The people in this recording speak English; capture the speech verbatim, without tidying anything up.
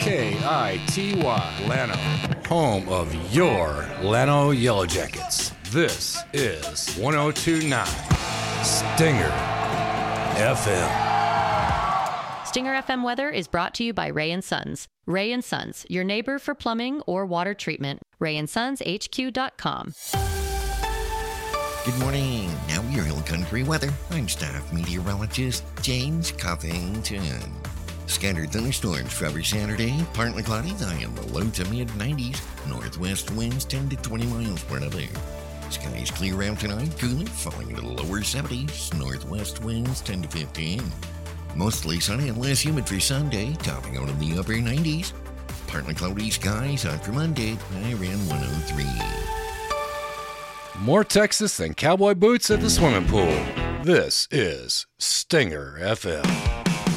K I T Y, Llano, home of your Llano Yellow Jackets. This is one oh two point nine Stinger F M. Stinger F M weather is brought to you by Ray and Sons. Ray and Sons, your neighbor for plumbing or water treatment. ray and sons h q dot com. Good morning. Now your Hill Country weather. I'm staff meteorologist James Covington. Scattered thunderstorms for every Saturday. Partly cloudy, high in the low to mid nineties. Northwest winds ten to twenty miles per hour. Skies clear out tonight, cooler, falling to the lower seventies. Northwest winds ten to fifteen. Mostly sunny and less humid for Sunday, topping out in the upper nineties. Partly cloudy skies on for Monday, high around one oh three. More Texas than cowboy boots at the swimming pool. This is Stinger F M.